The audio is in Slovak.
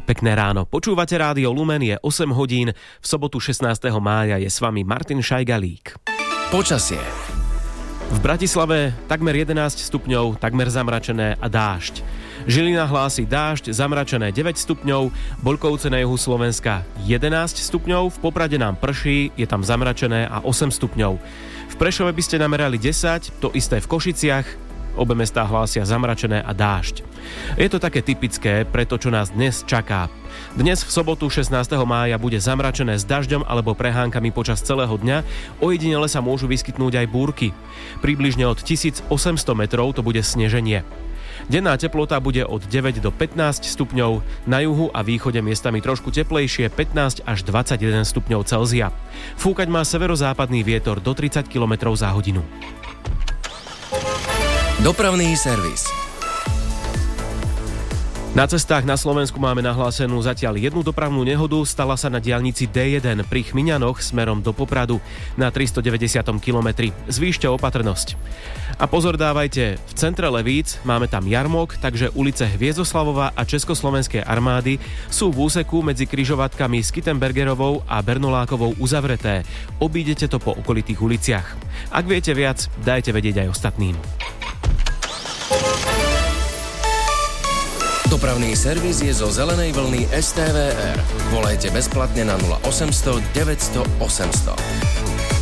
Pekné ráno. Počúvate Rádio Lumen, je 8 hodín. V sobotu 16. mája je s vami Martin Šajgalík. Počasie. V Bratislave takmer 11 stupňov, takmer zamračené a dážď. Žilina hlási dážď, zamračené 9 stupňov, Boľkovce na juhu Slovenska 11 stupňov, v Poprade nám prší, je tam zamračené a 8 stupňov. V Prešove by ste namerali 10, to isté v Košiciach, obe mestá hlásia zamračené a dážď. Je to také typické pre to, čo nás dnes čaká. Dnes v sobotu 16. mája bude zamračené s dažďom alebo prehánkami počas celého dňa, ojedinele sa môžu vyskytnúť aj búrky. Približne od 1800 metrov to bude sneženie. Denná teplota bude od 9 do 15 stupňov, na juhu a východe miestami trošku teplejšie 15 až 21 stupňov Celzia. Fúkať má severozápadný vietor do 30 km za hodinu. Dopravný servis. Na cestách na Slovensku máme nahlásenú zatiaľ jednu dopravnú nehodu, stala sa na diaľnici D1 pri Chmiňanoch smerom do Popradu na 390 kilometri. Zvýšte opatrnosť. A pozor dávajte, v centre Levíc máme tam jarmok, takže ulice Hviezdoslavova a Československej armády sú v úseku medzi križovatkami Skittenbergerovou a Bernolákovou uzavreté. Obídete to po okolitých uliciach. Ak viete viac, dajte vedieť aj ostatným. Dopravný servis je zo zelenej vlny STVR. Volajte bezplatne na 0800 900 800.